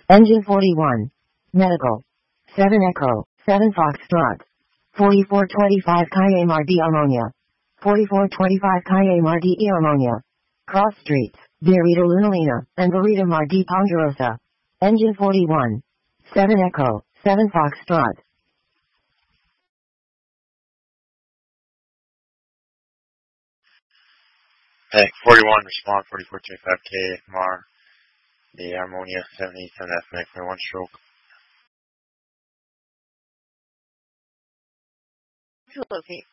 Engine 41. Medical. 7 Echo, 7 Foxtrot. 4425 Kmrd Ammonia. 4425 Kmrd Ammonia. Cross Streets, Verita Lunalina, and Verita Mardi Ponderosa. Engine 41. 7 Echo, 7 Foxtrot. Tank 41, respond 4425K, Mar, the Ammonia 77 F, 1 stroke. To locate.